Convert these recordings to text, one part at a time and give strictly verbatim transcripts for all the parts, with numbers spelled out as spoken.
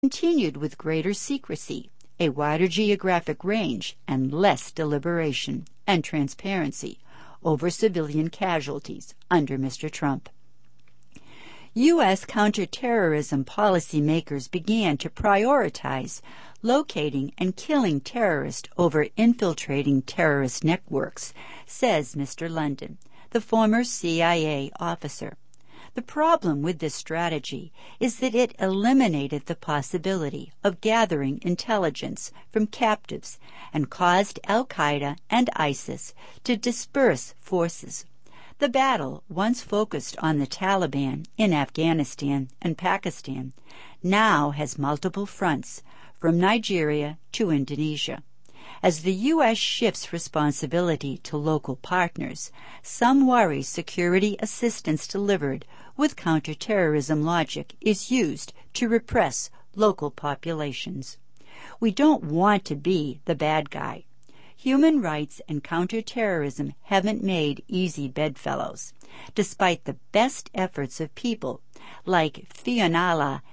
continued with greater secrecy, a wider geographic range, and less deliberation and transparency over civilian casualties under Mister Trump. U S counterterrorism policymakers began to prioritize locating and killing terrorists over infiltrating terrorist networks, says Mister London, the former C I A officer. The problem with this strategy is that it eliminated the possibility of gathering intelligence from captives and caused al-Qaeda and ISIS to disperse forces. The battle, once focused on the Taliban in Afghanistan and Pakistan, now has multiple fronts, from Nigeria to Indonesia. As the U S shifts responsibility to local partners, some worry security assistance delivered with counterterrorism logic is used to repress local populations. We don't want to be the bad guy. Human rights and counterterrorism haven't made easy bedfellows, despite the best efforts of people like Fionnuala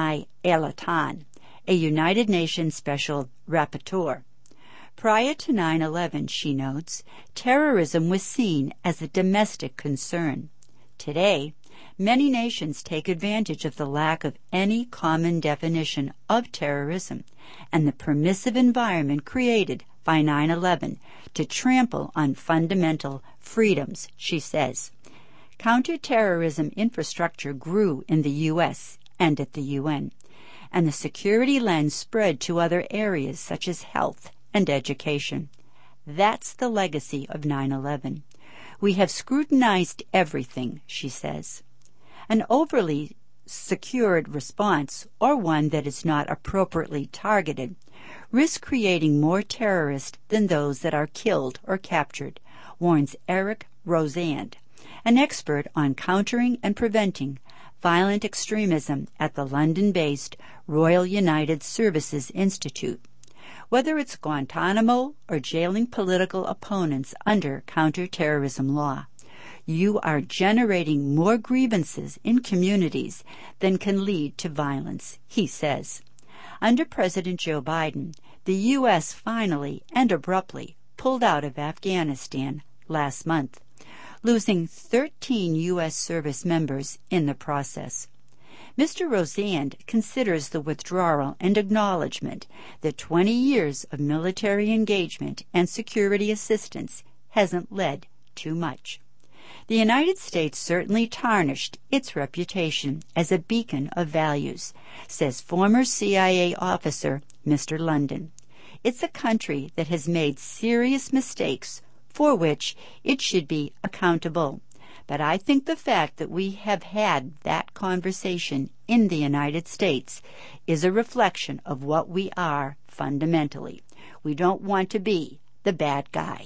Ny-Elatan, a United Nations Special Rapporteur. Prior to nine eleven, she notes, terrorism was seen as a domestic concern. Today, many nations take advantage of the lack of any common definition of terrorism and the permissive environment created by nine eleven to trample on fundamental freedoms, she says. Counterterrorism infrastructure grew in the U S and at the U N, and the security lens spread to other areas such as health and education. That's the legacy of nine eleven. We have scrutinized everything, she says. An overly secured response, or one that is not appropriately targeted, risks creating more terrorists than those that are killed or captured, warns Eric Rosand, an expert on countering and preventing violent extremism at the London-based Royal United Services Institute. Whether it's Guantanamo or jailing political opponents under counterterrorism law, you are generating more grievances in communities than can lead to violence, he says. Under President Joe Biden, the U S finally and abruptly pulled out of Afghanistan last month, losing thirteen U S service members in the process. Mister Rosand considers the withdrawal and acknowledgement that twenty years of military engagement and security assistance hasn't led to much. The United States certainly tarnished its reputation as a beacon of values, says former C I A officer Mister London. It's a country that has made serious mistakes for which it should be accountable. But I think the fact that we have had that conversation in the United States is a reflection of what we are fundamentally. We don't want to be the bad guy.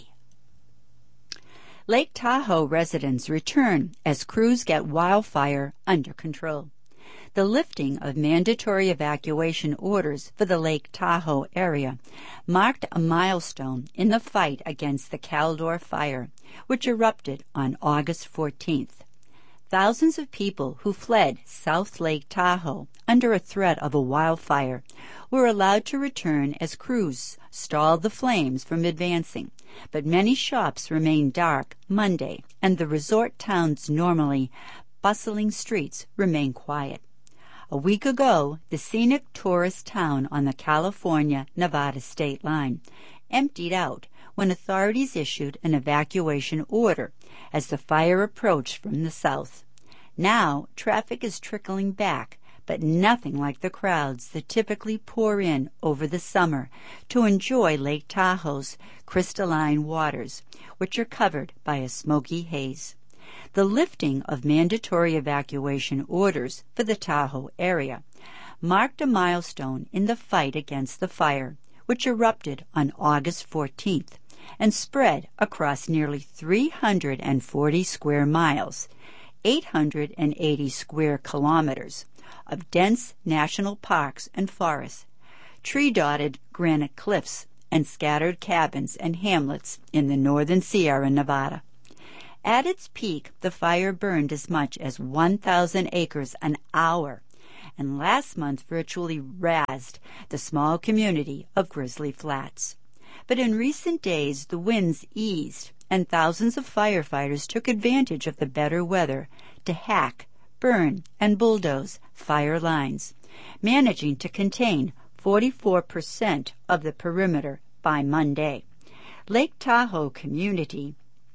Lake Tahoe residents return as crews get wildfire under control. The lifting of mandatory evacuation orders for the Lake Tahoe area marked a milestone in the fight against the Caldor Fire, which erupted on August fourteenth. Thousands of people who fled South Lake Tahoe under a threat of a wildfire were allowed to return as crews stalled the flames from advancing, but many shops remained dark Monday, and the resort town's normally bustling streets remained quiet. A week ago, the scenic tourist town on the California-Nevada state line emptied out when authorities issued an evacuation order as the fire approached from the south. Now, traffic is trickling back, but nothing like the crowds that typically pour in over the summer to enjoy Lake Tahoe's crystalline waters, which are covered by a smoky haze. The lifting of mandatory evacuation orders for the Tahoe area marked a milestone in the fight against the fire, which erupted on August fourteenth and spread across nearly three hundred forty square miles, eight hundred eighty square kilometers, of dense national parks and forests, tree-dotted granite cliffs, and scattered cabins and hamlets in the northern Sierra Nevada. At its peak, the fire burned as much as one thousand acres an hour and last month virtually razed the small community of Grizzly Flats. But in recent days, the winds eased, and thousands of firefighters took advantage of the better weather to hack, burn, and bulldoze fire lines, managing to contain forty-four percent of the perimeter by Monday. Lake Tahoe Community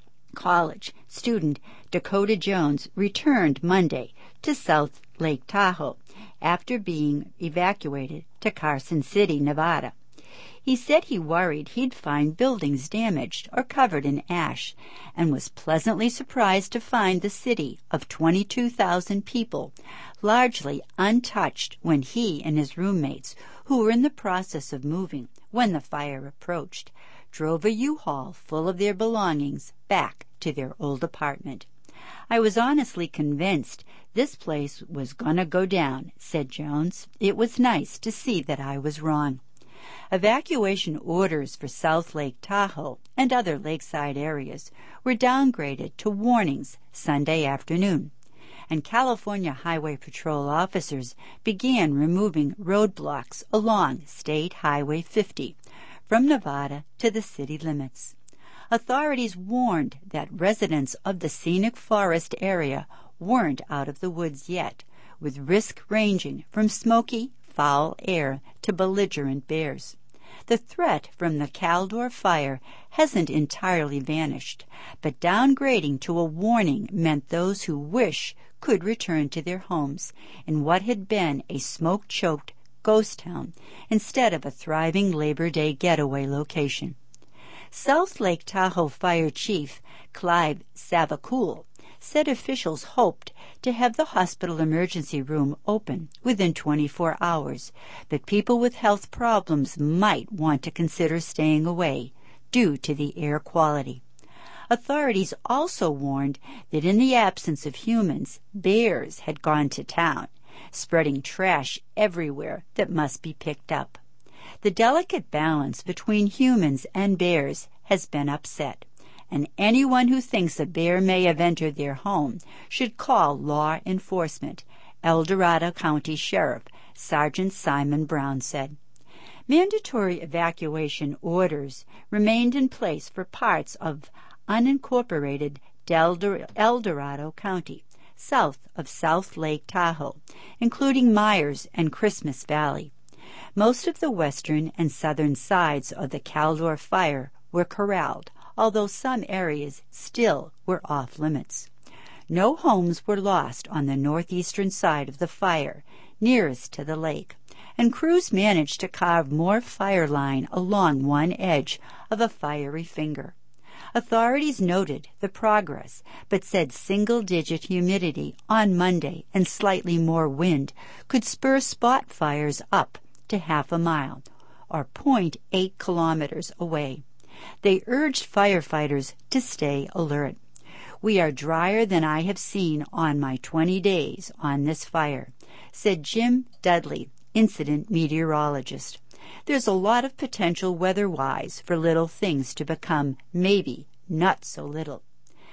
College student Dakota Jones returned Monday to South Lake Tahoe after being evacuated to Carson City, Nevada. He said he worried he'd find buildings damaged or covered in ash, and was pleasantly surprised to find the city of twenty-two thousand people largely untouched when he and his roommates, who were in the process of moving when the fire approached, drove a U-Haul full of their belongings back to their old apartment. "I was honestly convinced this place was gonna go down," said Jones. "It was nice to see that I was wrong." Evacuation orders for South Lake Tahoe and other lakeside areas were downgraded to warnings Sunday afternoon, and California Highway Patrol officers began removing roadblocks along State Highway fifty from Nevada to the city limits. Authorities warned that residents of the scenic forest area weren't out of the woods yet, with risk ranging from smoky, foul air to belligerent bears. The threat from the Caldor fire hasn't entirely vanished, but downgrading to a warning meant those who wish could return to their homes in what had been a smoke-choked ghost town instead of a thriving Labor Day getaway location. South Lake Tahoe Fire Chief Clive Savacool said officials hoped to have the hospital emergency room open within twenty-four hours, but people with health problems might want to consider staying away due to the air quality. Authorities also warned that in the absence of humans, bears had gone to town, spreading trash everywhere that must be picked up. The delicate balance between humans and bears has been upset, and anyone who thinks a bear may have entered their home should call law enforcement, El Dorado County Sheriff Sergeant Simon Brown said. Mandatory evacuation orders remained in place for parts of unincorporated El Dorado County, south of South Lake Tahoe, including Myers and Christmas Valley. Most of the western and southern sides of the Caldor fire were corralled, although some areas still were off limits. No homes were lost on the northeastern side of the fire, nearest to the lake, and crews managed to carve more fire line along one edge of a fiery finger. Authorities noted the progress, but said single-digit humidity on Monday and slightly more wind could spur spot fires up to half a mile, or zero point eight kilometers away. They urged firefighters to stay alert. "We are drier than I have seen on my twenty days on this fire," said Jim Dudley, incident meteorologist. "There's a lot of potential weather-wise for little things to become maybe not so little."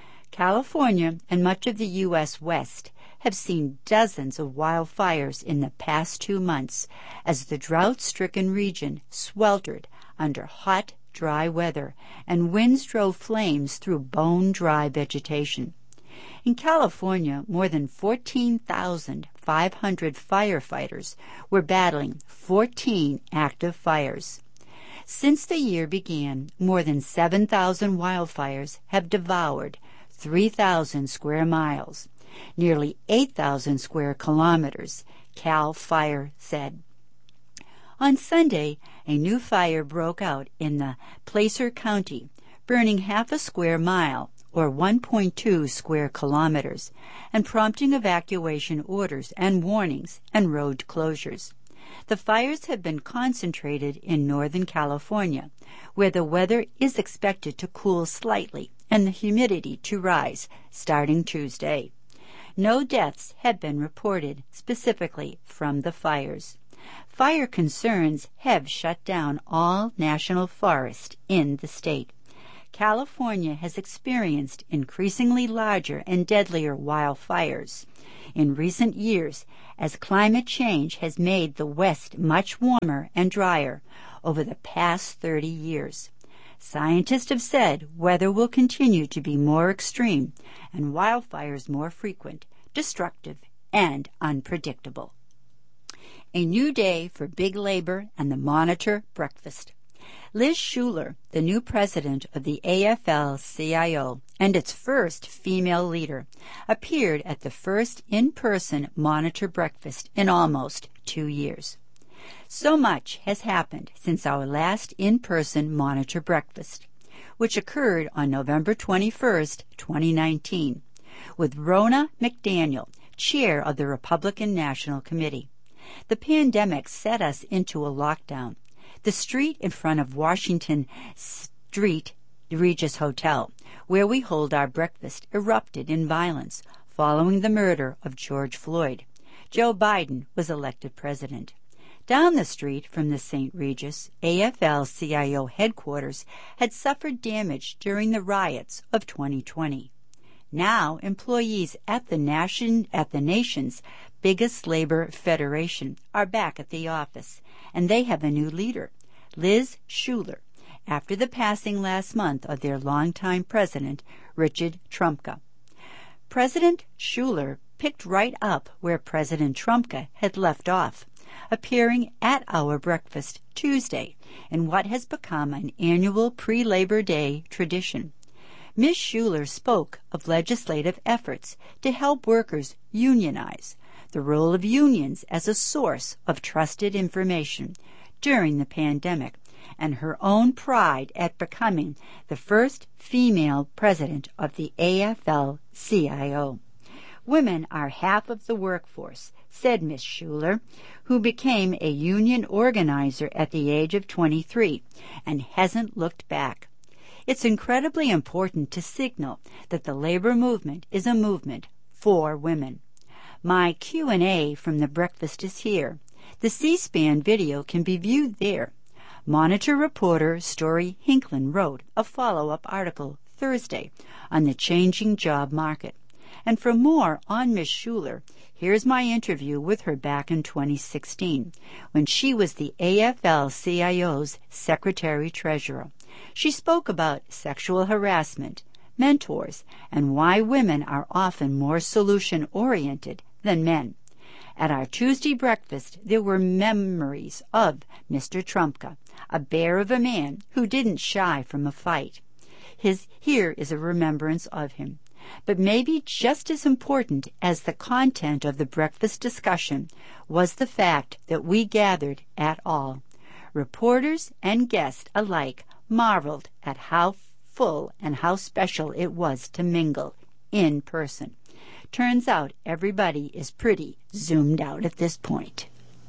California and much of the U S West have seen dozens of wildfires in the past two months as the drought-stricken region sweltered under hot, dry weather, and winds drove flames through bone-dry vegetation. In California, more than fourteen thousand five hundred firefighters were battling fourteen active fires. Since the year began, more than seven thousand wildfires have devoured three thousand square miles, nearly eight thousand square kilometers, Cal Fire said. On Sunday, a new fire broke out in the Placer County, burning half a square mile, or one point two square kilometers, and prompting evacuation orders and warnings and road closures. The fires have been concentrated in Northern California, where the weather is expected to cool slightly and the humidity to rise starting Tuesday. No deaths have been reported specifically from the fires. Fire concerns have shut down all national forests in the state. California has experienced increasingly larger and deadlier wildfires in recent years as climate change has made the West much warmer and drier over the past thirty years. Scientists have said weather will continue to be more extreme and wildfires more frequent, destructive, and unpredictable. A new day for big labor and the Monitor breakfast. Liz Shuler, the new president of the A F L C I O and its first female leader, appeared at the first in-person Monitor breakfast in almost two years. So much has happened since our last in-person Monitor breakfast, which occurred on November twenty-first, twenty nineteen, with Ronna McDaniel, chair of the Republican National Committee. The pandemic set us into a lockdown. The street in front of Washington Street Regis Hotel, where we hold our breakfast, erupted in violence following the murder of George Floyd. Joe Biden was elected president. Down the street from the Saint Regis, A F L C I O headquarters had suffered damage during the riots of twenty twenty. Now, employees at the, nation, at the nation's biggest labor federation are back at the office, and they have a new leader, Liz Shuler, after the passing last month of their longtime president, Richard Trumka. President Shuler picked right up where President Trumka had left off, appearing at our breakfast Tuesday in what has become an annual pre-Labor Day tradition. Miz Shuler spoke of legislative efforts to help workers unionize, the role of unions as a source of trusted information during the pandemic, and her own pride at becoming the first female president of the A F L C I O. Women are half of the workforce, said Miz Shuler, who became a union organizer at the age of twenty-three and hasn't looked back. It's incredibly important to signal that the labor movement is a movement for women. My Q and A from the breakfast is here. The C-SPAN video can be viewed there. Monitor reporter Story Hinklin wrote a follow-up article Thursday on the changing job market. And for more on Miz Shuler, here's my interview with her back in twenty sixteen, when she was the A F L C I O's secretary-treasurer. She spoke about sexual harassment, mentors, and why women are often more solution-oriented than men. At our Tuesday breakfast, there were memories of Mister Trumka, a bear of a man who didn't shy from a fight. His, here is a remembrance of him. But maybe just as important as the content of the breakfast discussion was the fact that we gathered at all. Reporters and guests alike marveled at how full and how special it was to mingle in person. Turns out everybody is pretty zoomed out at this point.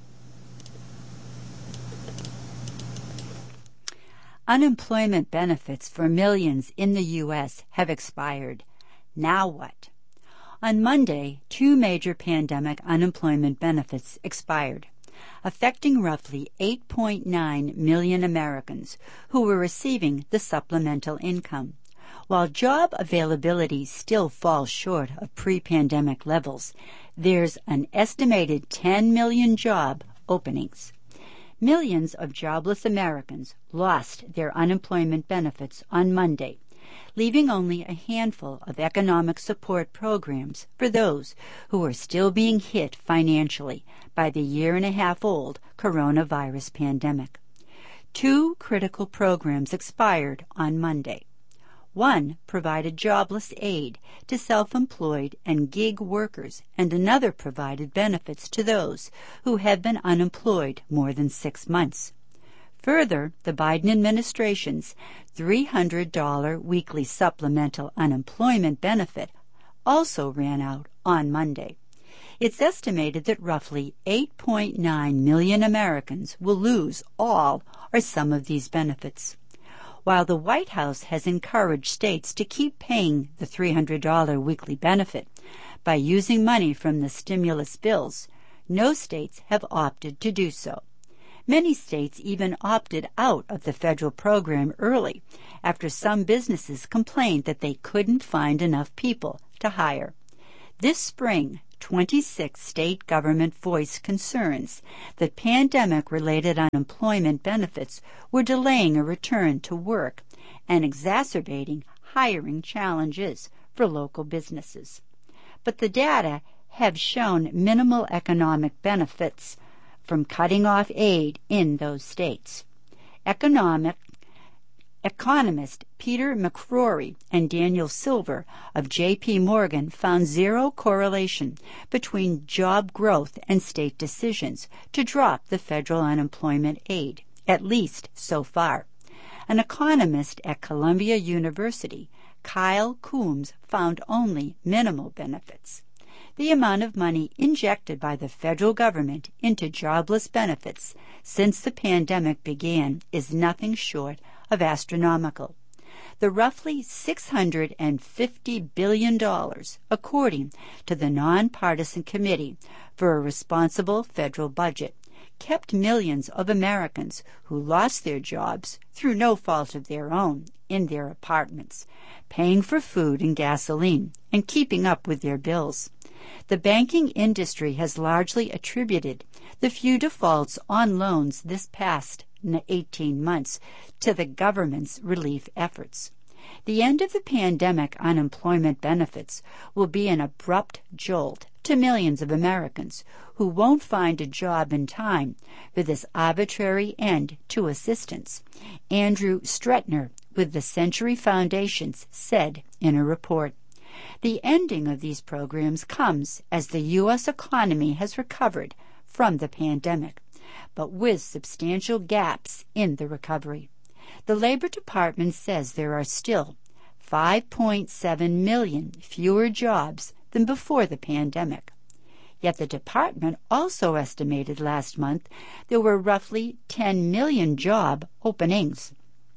Unemployment benefits for millions in the U S have expired. Now what? On Monday, two major pandemic unemployment benefits expired, affecting roughly eight point nine million Americans who were receiving the supplemental income. While job availability still falls short of pre-pandemic levels, there's an estimated ten million job openings. Millions of jobless Americans lost their unemployment benefits on Monday, leaving only a handful of economic support programs for those who are still being hit financially by the year-and-a-half-old coronavirus pandemic. Two critical programs expired on Monday. One provided jobless aid to self-employed and gig workers, and another provided benefits to those who have been unemployed more than six months. Further, the Biden administration's three hundred dollars weekly supplemental unemployment benefit also ran out on Monday. It's estimated that roughly eight point nine million Americans will lose all or some of these benefits. While the White House has encouraged states to keep paying the three hundred dollars weekly benefit by using money from the stimulus bills, no states have opted to do so. Many states even opted out of the federal program early after some businesses complained that they couldn't find enough people to hire. This spring, twenty-six state government voiced concerns that pandemic-related unemployment benefits were delaying a return to work and exacerbating hiring challenges for local businesses. But the data have shown minimal economic benefits from cutting off aid in those states. Economic Economist Peter McCrory and Daniel Silver of J P Morgan found zero correlation between job growth and state decisions to drop the federal unemployment aid, at least so far. An economist at Columbia University, Kyle Coombs, found only minimal benefits. The amount of money injected by the federal government into jobless benefits since the pandemic began is nothing short of astronomical. The roughly six hundred fifty billion dollars, according to the Nonpartisan Committee for a Responsible Federal Budget, kept millions of Americans who lost their jobs through no fault of their own in their apartments, paying for food and gasoline and keeping up with their bills. The banking industry has largely attributed the few defaults on loans this past eighteen months to the government's relief efforts. The end of the pandemic unemployment benefits will be an abrupt jolt to millions of Americans who won't find a job in time for this arbitrary end to assistance, Andrew Stretner with the Century Foundations said in a report. The ending of these programs comes as the U S economy has recovered from the pandemic, but with substantial gaps in the recovery. The Labor Department says there are still five point seven million fewer jobs than before the pandemic. Yet the department also estimated last month there were roughly ten million job openings.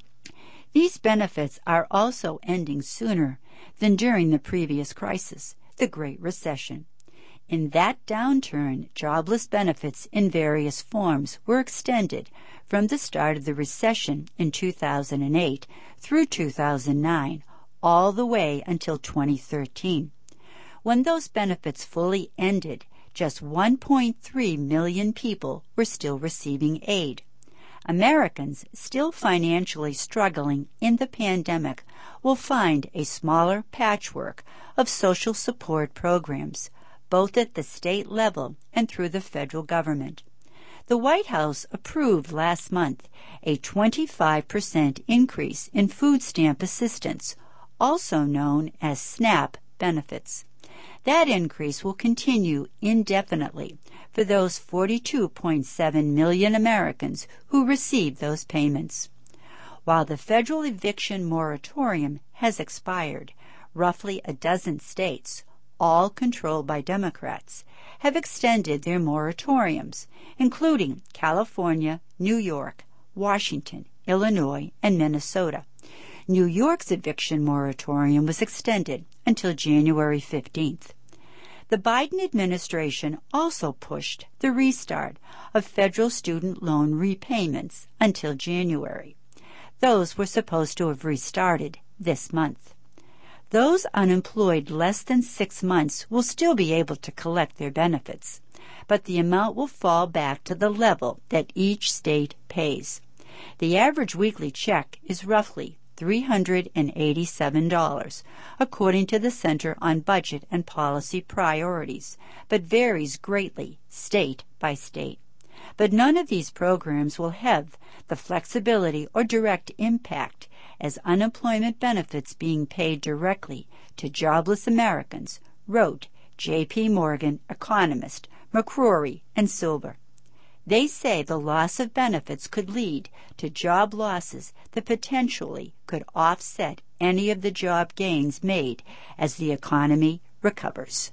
These benefits are also ending sooner than during the previous crisis, the Great Recession. In that downturn, jobless benefits in various forms were extended from the start of the recession in two thousand eight through two thousand nine, all the way until twenty thirteen. When those benefits fully ended, just one point three million people were still receiving aid. Americans still financially struggling in the pandemic will find a smaller patchwork of social support programs, both at the state level and through the federal government. The White House approved last month a twenty-five percent increase in food stamp assistance, also known as SNAP benefits. That increase will continue indefinitely for those forty-two point seven million Americans who receive those payments. While the federal eviction moratorium has expired, roughly a dozen states, all controlled by Democrats, have extended their moratoriums, including California, New York, Washington, Illinois, and Minnesota. New York's eviction moratorium was extended until January fifteenth. The Biden administration also pushed the restart of federal student loan repayments until January. Those were supposed to have restarted this month. Those unemployed less than six months will still be able to collect their benefits, but the amount will fall back to the level that each state pays. The average weekly check is roughly three hundred eighty-seven dollars, according to the Center on Budget and Policy Priorities, but varies greatly state by state. But none of these programs will have the flexibility or direct impact as unemployment benefits being paid directly to jobless Americans, wrote J P Morgan economist McCrory and Silver. They say the loss of benefits could lead to job losses that potentially could offset any of the job gains made as the economy recovers.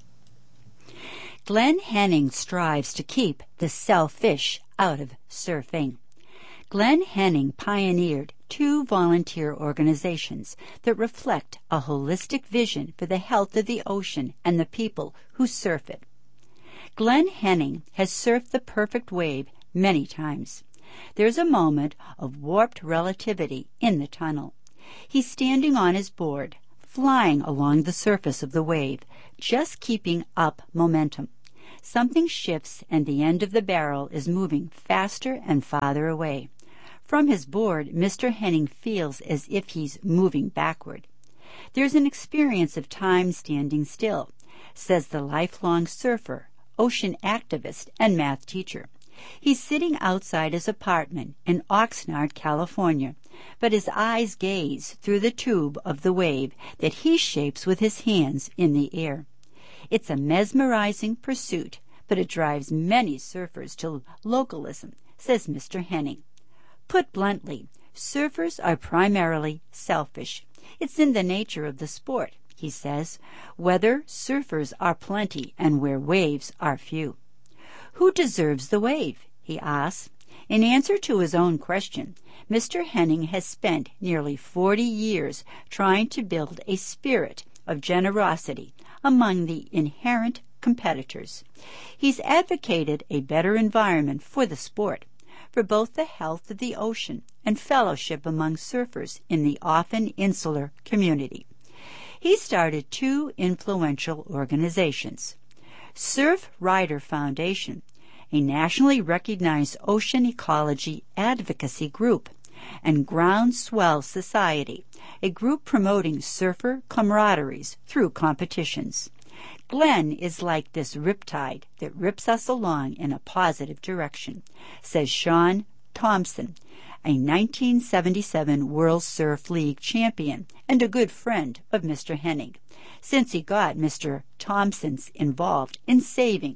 Glenn Henning strives to keep the selfish out of surfing. Glenn Henning pioneered two volunteer organizations that reflect a holistic vision for the health of the ocean and the people who surf it. Glenn Henning has surfed the perfect wave many times. There's a moment of warped relativity in the tunnel. He's standing on his board, flying along the surface of the wave, just keeping up momentum. Something shifts and the end of the barrel is moving faster and farther away. From his board, Mister Henning feels as if he's moving backward. There's an experience of time standing still, says the lifelong surfer, ocean activist, and math teacher. He's sitting outside his apartment in Oxnard, California, but his eyes gaze through the tube of the wave that he shapes with his hands in the air. It's a mesmerizing pursuit, but it drives many surfers to localism, says Mister Henning. Put bluntly, surfers are primarily selfish. It's in the nature of the sport, he says, whether surfers are plenty and where waves are few. Who deserves the wave? He asks. In answer to his own question, Mister Henning has spent nearly forty years trying to build a spirit of generosity among the inherent competitors. He's advocated a better environment for the sport, for both the health of the ocean and fellowship among surfers in the often insular community. He started two influential organizations, Surf Rider Foundation, a nationally recognized ocean ecology advocacy group, and Groundswell Society, a group promoting surfer camaraderies through competitions. Glenn is like this riptide that rips us along in a positive direction, says Sean Thompson, a nineteen seventy-seven World Surf League champion and a good friend of Mister Henning, since he got Mister Thompson's involved in saving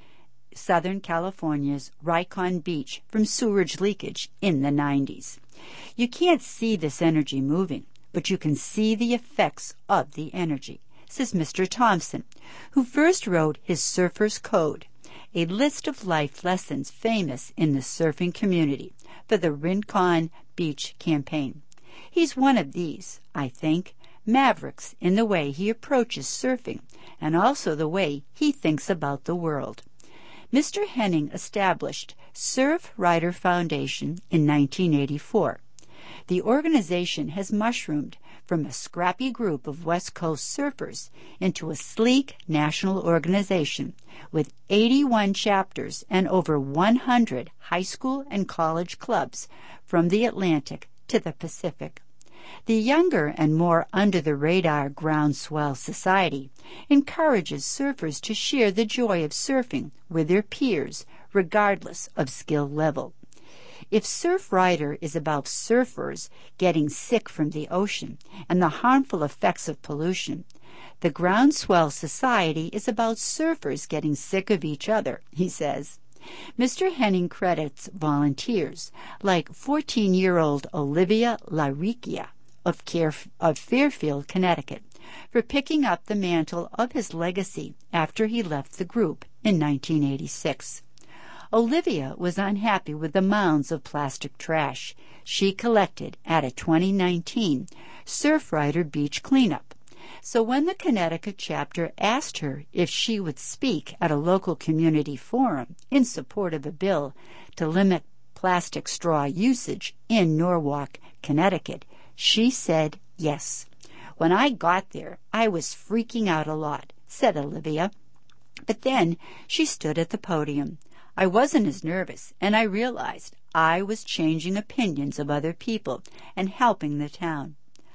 Southern California's Ricon Beach from sewage leakage in the nineties. You can't see this energy moving, but you can see the effects of the energy, says Mister Thompson, who first wrote his Surfer's Code, a list of life lessons famous in the surfing community for the Rincon Beach campaign. He's one of these, I think, mavericks in the way he approaches surfing and also the way he thinks about the world. Mister Henning established Surf Rider Foundation in nineteen eighty-four. The organization has mushroomed from a scrappy group of West Coast surfers into a sleek national organization with eighty-one chapters and over one hundred high school and college clubs from the Atlantic to the Pacific. The younger and more under-the-radar Groundswell Society encourages surfers to share the joy of surfing with their peers, regardless of skill level. If Surf Rider is about surfers getting sick from the ocean and the harmful effects of pollution, the Groundswell Society is about surfers getting sick of each other, he says. Mister Henning credits volunteers like fourteen-year-old Olivia Laricchia of, Care, of Fairfield, Connecticut, for picking up the mantle of his legacy after he left the group in nineteen eighty-six. Olivia was unhappy with the mounds of plastic trash she collected at a twenty nineteen Surf Rider Beach cleanup. So when the Connecticut chapter asked her if she would speak at a local community forum in support of a bill to limit plastic straw usage in Norwalk, Connecticut, she said yes. When I got there, I was freaking out a lot, said Olivia. But then she stood at the podium. I wasn't as nervous, and I realized I was changing opinions of other people and helping the town.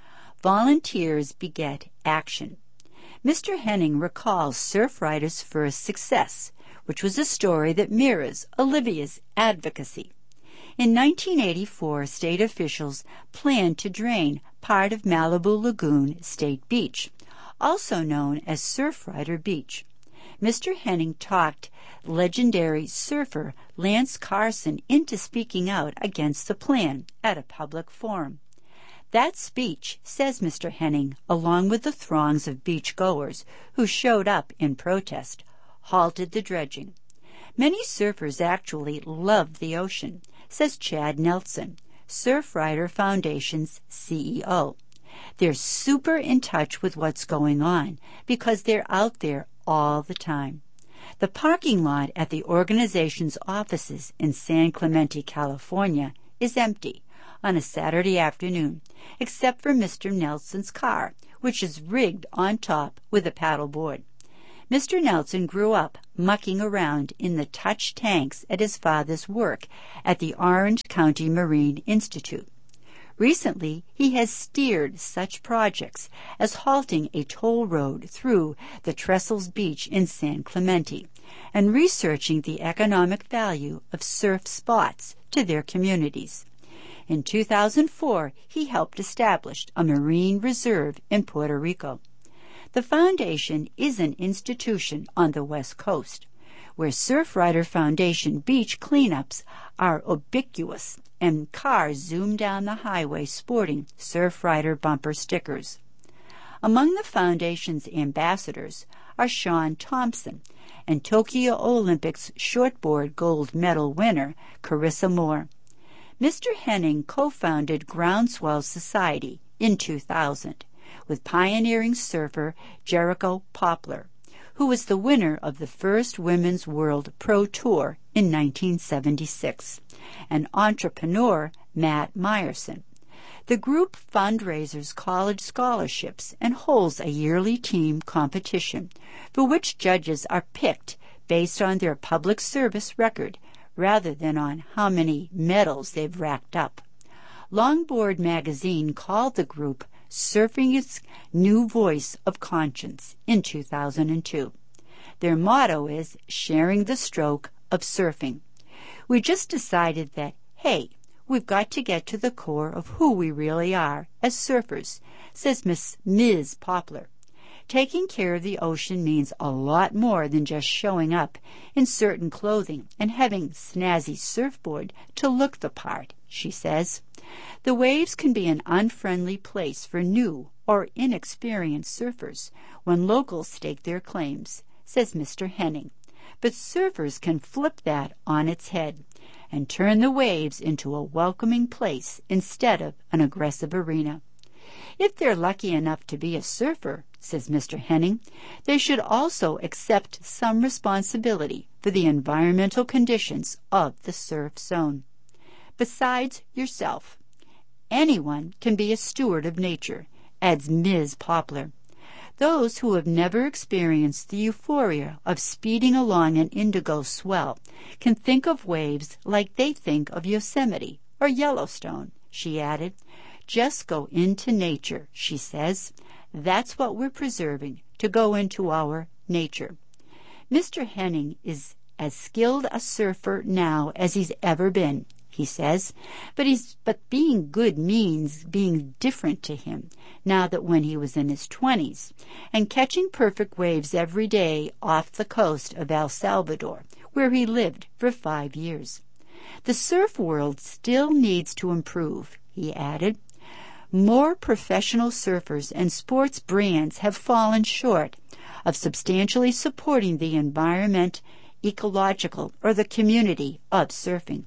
Volunteers beget action. Mister Henning recalls Surf Rider's first success, which was a story that mirrors Olivia's advocacy. In nineteen eighty-four, state officials planned to drain part of Malibu Lagoon State Beach, also known as Surf Rider Beach. Mister Henning talked legendary surfer Lance Carson into speaking out against the plan at a public forum. That speech, says Mister Henning, along with the throngs of beach-goers who showed up in protest, halted the dredging. Many surfers actually love the ocean, says Chad Nelson, Surf Rider Foundation's C E O. They're super in touch with what's going on because they're out there all the time. The parking lot at the organization's offices in San Clemente, California, is empty on a Saturday afternoon, except for Mister Nelson's car, which is rigged on top with a paddle board. Mister Nelson grew up mucking around in the touch tanks at his father's work at the Orange County Marine Institute. Recently, he has steered such projects as halting a toll road through the Trestles Beach in San Clemente and researching the economic value of surf spots to their communities. In two thousand four, he helped establish a marine reserve in Puerto Rico. The foundation is an institution on the West Coast, where Surfrider Foundation beach cleanups are ubiquitous and cars zoom down the highway sporting Surfrider bumper stickers. Among the foundation's ambassadors are Sean Thompson and Tokyo Olympics shortboard gold medal winner Carissa Moore. Mister Henning co-founded Groundswell Society in two thousand with pioneering surfer Jericho Poplar, who was the winner of the first Women's World Pro Tour in nineteen seventy-six, and entrepreneur Matt Meyerson. The group fundraises college scholarships and holds a yearly team competition for which judges are picked based on their public service record rather than on how many medals they've racked up. Longboard magazine called the group Surfing's New Voice of Conscience in two thousand two. Their motto is sharing the stroke of surfing. We just decided that, hey, we've got to get to the core of who we really are as surfers, says Miss Miz Poplar. Taking care of the ocean means a lot more than just showing up in certain clothing and having snazzy surfboard to look the part, she says. The waves can be an unfriendly place for new or inexperienced surfers when locals stake their claims, says Mister Henning. But surfers can flip that on its head and turn the waves into a welcoming place instead of an aggressive arena. If they're lucky enough to be a surfer, says Mister Henning, they should also accept some responsibility for the environmental conditions of the surf zone. Besides yourself, anyone can be a steward of nature, adds Miz Poplar. Those who have never experienced the euphoria of speeding along an indigo swell can think of waves like they think of Yosemite or Yellowstone, she added. Just go into nature, she says. That's what we're preserving, to go into our nature. Mister Henning is as skilled a surfer now as he's ever been, he says, but he's but being good means being different to him now that when he was in his twenties and catching perfect waves every day off the coast of El Salvador, where he lived for five years. The surf world still needs to improve, he added. More professional surfers and sports brands have fallen short of substantially supporting the environment, ecological, or the community of surfing.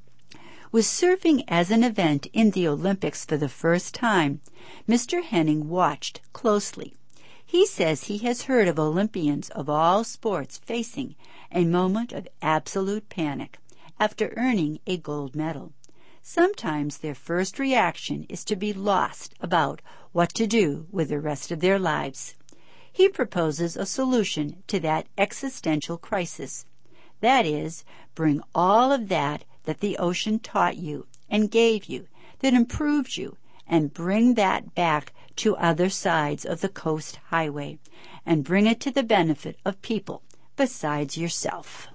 With surfing as an event in the Olympics for the first time, Mister Henning watched closely. He says he has heard of Olympians of all sports facing a moment of absolute panic after earning a gold medal. Sometimes their first reaction is to be lost about what to do with the rest of their lives. He proposes a solution to that existential crisis. That is, bring all of that that the ocean taught you and gave you, that improved you, and bring that back to other sides of the coast highway, and bring it to the benefit of people besides yourself.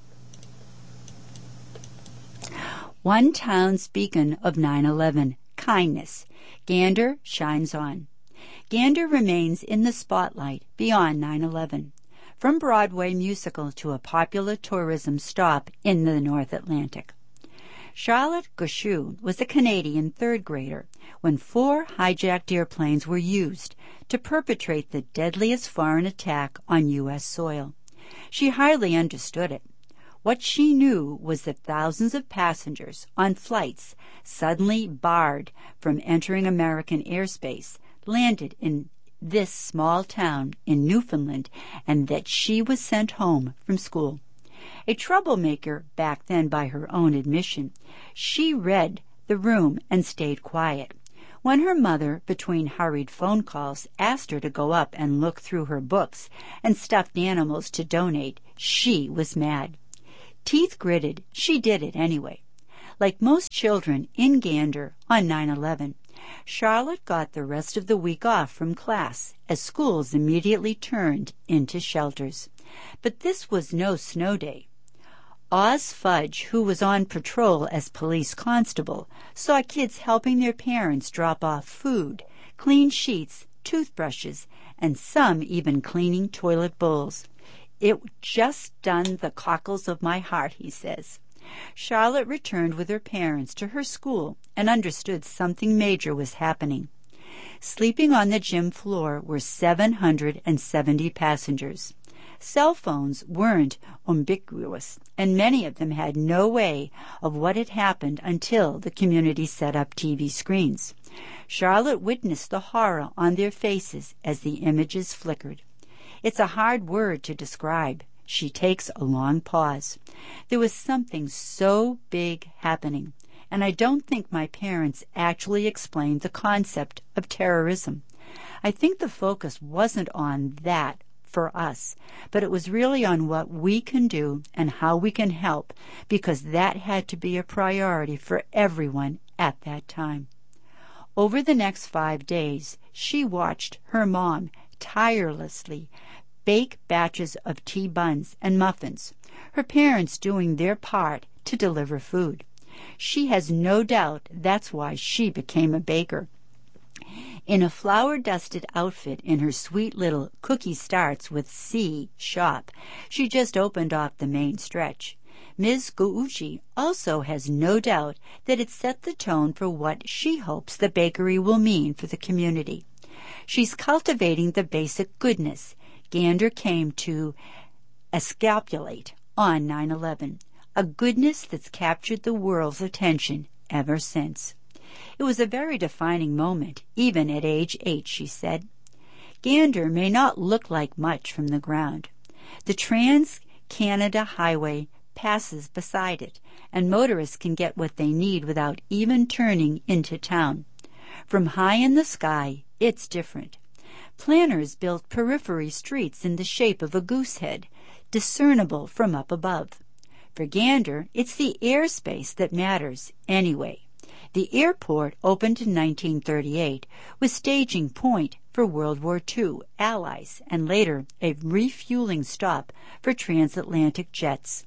One town's beacon of nine eleven, kindness. Gander shines on. Gander remains in the spotlight beyond nine eleven, from Broadway musical to a popular tourism stop in the North Atlantic. Charlotte Gauchou was a Canadian third grader when four hijacked airplanes were used to perpetrate the deadliest foreign attack on U S soil. She hardly understood it. What she knew was that thousands of passengers on flights suddenly barred from entering American airspace landed in this small town in Newfoundland and that she was sent home from school. A troublemaker back then by her own admission, she read the room and stayed quiet. When her mother, between hurried phone calls, asked her to go up and look through her books and stuffed animals to donate, she was mad. Teeth gritted, she did it anyway. Like most children in Gander on nine eleven, Charlotte got the rest of the week off from class as schools immediately turned into shelters. But this was no snow day. Oz Fudge, who was on patrol as police constable, saw kids helping their parents drop off food, clean sheets, toothbrushes, and some even cleaning toilet bowls. "It just done the cockles of my heart," he says. Charlotte returned with her parents to her school and understood something major was happening. Sleeping on the gym floor were seven hundred seventy passengers. Cell phones weren't ubiquitous, and many of them had no way of what had happened until the community set up T V screens. Charlotte witnessed the horror on their faces as the images flickered. It's a hard word to describe. She takes a long pause. There was something so big happening, and I don't think my parents actually explained the concept of terrorism. I think the focus wasn't on that for us, but it was really on what we can do and how we can help, because that had to be a priority for everyone at that time. Over the next five days, she watched her mom tirelessly bake batches of tea buns and muffins, her parents doing their part to deliver food. She has no doubt that's why she became a baker. In a flour-dusted outfit in her sweet little Cookie Starts with C shop, she just opened off the main stretch. Miz Gucci also has no doubt that it set the tone for what she hopes the bakery will mean for the community. She's cultivating the basic goodness Gander came to escapulate on nine eleven, a goodness that's captured the world's attention ever since. It was a very defining moment, even at age eight, she said. Gander may not look like much from the ground. The Trans-Canada Highway passes beside it, and motorists can get what they need without even turning into town. From high in the sky, it's different. Planners built periphery streets in the shape of a goose head, discernible from up above. For Gander, it's the airspace that matters anyway. The airport opened in nineteen thirty-eight, was staging point for World War Two allies and later a refueling stop for transatlantic jets.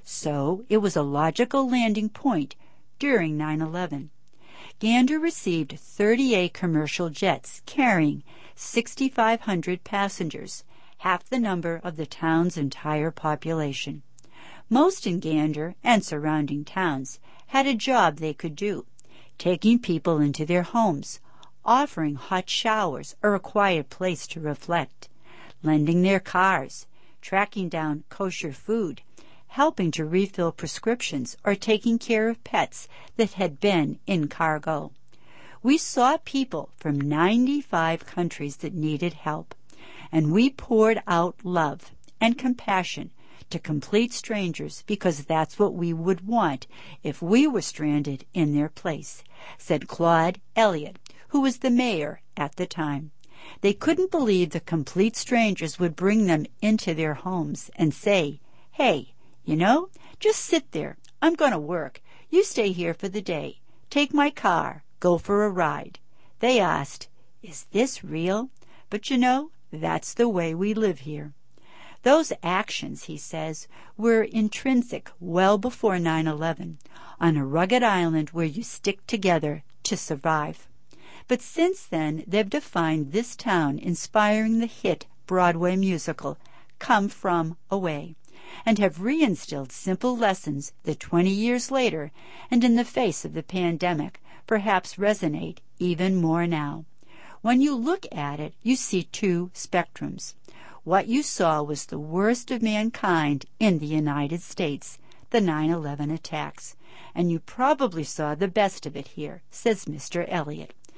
So it was a logical landing point during nine eleven. Gander received thirty-eight commercial jets carrying six thousand five hundred passengers, half the number of the town's entire population. Most in Gander and surrounding towns had a job they could do, taking people into their homes, offering hot showers or a quiet place to reflect, lending their cars, tracking down kosher food, helping to refill prescriptions, or taking care of pets that had been in cargo. We saw people from ninety-five countries that needed help, and we poured out love and compassion to complete strangers because that's what we would want if we were stranded in their place, said Claude Elliott, who was the mayor at the time. They couldn't believe the complete strangers would bring them into their homes and say, "Hey, you know, just sit there. I'm going to work. You stay here for the day. Take my car. Go for a ride." They asked, "Is this real?" But you know, that's the way we live here. Those actions, he says, were intrinsic well before nine eleven, on a rugged island where you stick together to survive. But since then, they've defined this town, inspiring the hit Broadway musical, Come From Away, and have reinstilled simple lessons that twenty years later, and in the face of the pandemic, perhaps resonate even more now. When you look at it, you see two spectrums. What you saw was the worst of mankind in the United States, the nine eleven attacks, and you probably saw the best of it here, says Mister Elliott.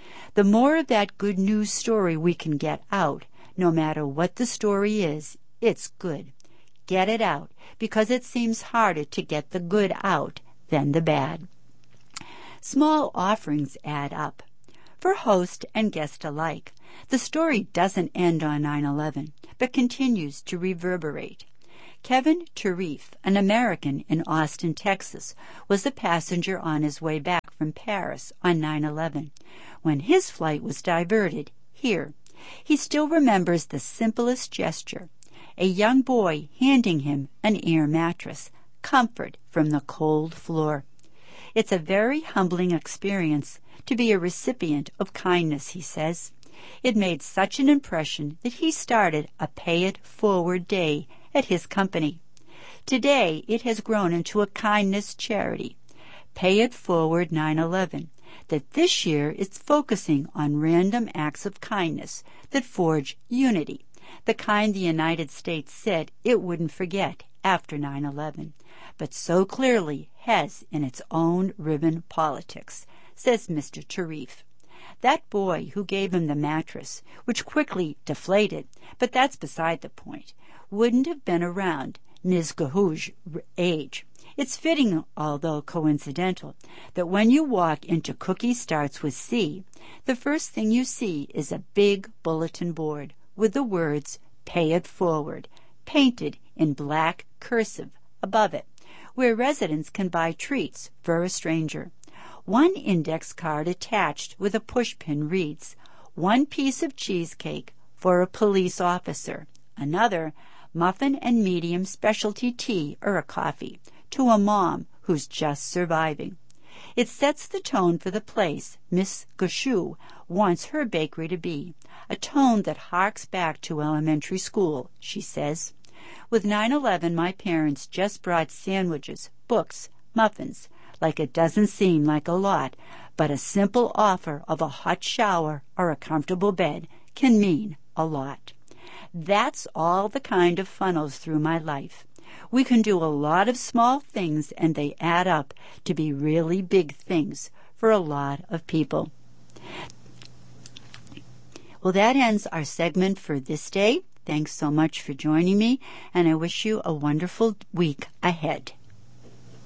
The more of that good news story we can get out, no matter what the story is, it's good. Get it out, because it seems harder to get the good out than the bad. Small offerings add up. For host and guest alike, the story doesn't end on nine eleven, but continues to reverberate. Kevin Tarif, an American in Austin, Texas, was a passenger on his way back from Paris on nine eleven, when his flight was diverted here. He still remembers the simplest gesture, a young boy handing him an air mattress, comfort from the cold floor. It's a very humbling experience to be a recipient of kindness, he says. It made such an impression that he started a Pay It Forward Day at his company. Today, it has grown into a kindness charity, Pay It Forward nine eleven, that this year is focusing on random acts of kindness that forge unity, the kind the United States said it wouldn't forget after nine eleven, but so clearly has in its own ribbon politics, says Mister Tarif. That boy who gave him the mattress, which quickly deflated, but that's beside the point, wouldn't have been around Miz Gahouj's age. It's fitting, although coincidental, that when you walk into Cookie Starts with C, the first thing you see is a big bulletin board with the words Pay It Forward painted in black cursive above it, where residents can buy treats for a stranger. One index card attached with a pushpin reads, one piece of cheesecake for a police officer, another, muffin and medium specialty tea or a coffee to a mom who's just surviving. It sets the tone for the place Miss Gashou wants her bakery to be, a tone that harks back to elementary school, she says. With nine eleven, my parents just brought sandwiches, books, muffins. Like it doesn't seem like a lot, but a simple offer of a hot shower or a comfortable bed can mean a lot. That's all the kind of funnels through my life. We can do a lot of small things, and they add up to be really big things for a lot of people. Well, that ends our segment for this day. Thanks so much for joining me, and I wish you a wonderful week ahead.